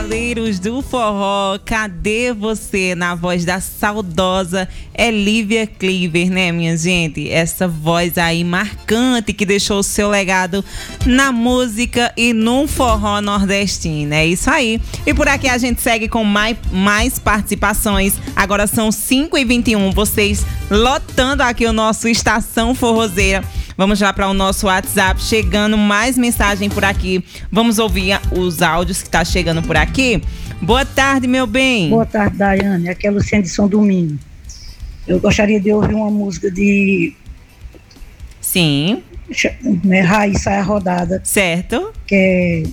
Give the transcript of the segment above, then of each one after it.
cavaleiros do forró, cadê você? Na voz da saudosa Elívia Cleaver, né, minha gente? Essa voz aí marcante que deixou o seu legado na música e no forró nordestino. É isso aí. E por aqui a gente segue com mais participações. Agora são 5h21. Vocês lotando aqui o nosso Estação Forrozeira. Vamos já para o nosso WhatsApp, chegando mais mensagem por aqui. Vamos ouvir os áudios que tá chegando por aqui. Boa tarde, meu bem. Boa tarde, Daiane. Aqui é a Luciana de São Domingo. Eu gostaria de ouvir uma música de... Sim. Raiz Saia Rodada. Certo. Que é...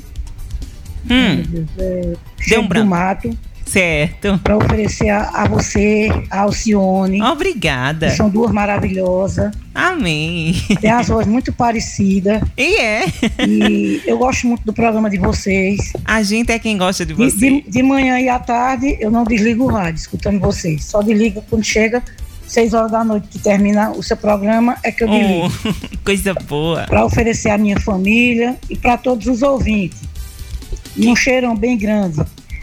Meu Deus, Deu um do branco. Mato. Certo. Para oferecer a você, a Alcione. Obrigada. Que são duas maravilhosas. Amém. Tem as vozes muito parecidas. E é. E eu gosto muito do programa de vocês. A gente é quem gosta de você. De manhã e à tarde eu não desligo o rádio escutando vocês. Só desligo quando chega 6 horas da noite que termina o seu programa, é que eu desligo. Coisa boa. Para oferecer à minha família e para todos os ouvintes. E um cheirão bem grande.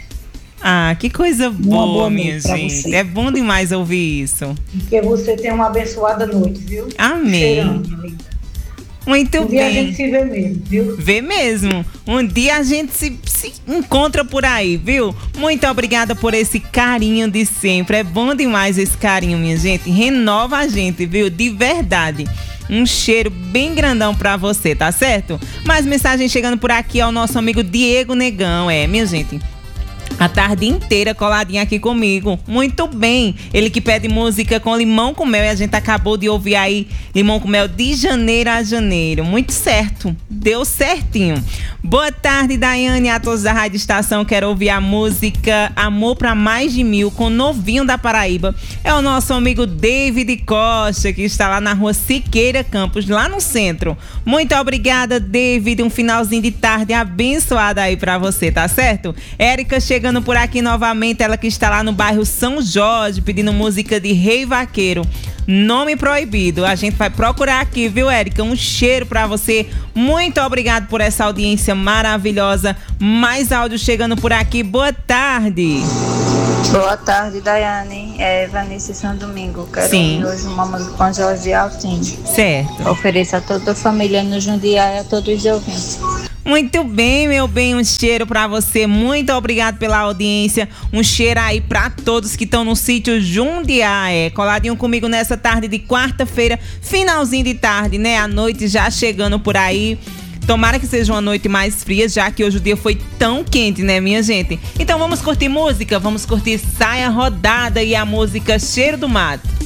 Ah, que coisa boa, minha gente. Você. É bom demais ouvir isso. Que você tenha uma abençoada noite, viu? Amém. Cheirão, muito bem. Um dia a gente se vê mesmo, viu? Vê mesmo. Um dia a gente se encontra por aí, viu? Muito obrigada por esse carinho de sempre. É bom demais esse carinho, minha gente. Renova a gente, viu? De verdade. Um cheiro bem grandão pra você, tá certo? Mais mensagem chegando por aqui ao nosso amigo Diego Negão. Minha gente, a tarde inteira coladinha aqui comigo. Muito bem. Ele que pede música com limão com mel. E a gente acabou de ouvir aí limão com mel de janeiro a janeiro. Muito certo. Deu certinho. Boa tarde, Daiane, a todos da Rádio Estação. Quero ouvir a música Amor pra Mais de Mil com Novinho da Paraíba. É o nosso amigo David Costa, que está lá na rua Siqueira Campos, lá no centro. Muito obrigada, David. Um finalzinho de tarde abençoado aí pra você, tá certo? Érica chegando por aqui novamente, ela que está lá no bairro São Jorge, pedindo música de Rei Vaqueiro. Nome proibido. A gente vai procurar aqui, viu, Érica? Um cheiro pra você. Muito obrigado por essa audiência maravilhosa. Mais áudio chegando por aqui. Boa tarde. Boa tarde, Daiane. É Vanessa São Domingo. Quero ouvir hoje uma música com Jorge Altim. Certo. Ofereço a toda a família no Jundiaí e a todos os ouvintes. Muito bem, meu bem, um cheiro pra você. Muito obrigado pela audiência. Um cheiro aí pra todos que estão no sítio Jundiaí. Coladinho comigo nessa tarde de quarta-feira, finalzinho de tarde, né? A noite já chegando por aí. Tomara que seja uma noite mais fria, já que hoje o dia foi tão quente, né, minha gente? Então vamos curtir música? Vamos curtir Saia Rodada e a música Cheiro do Mato.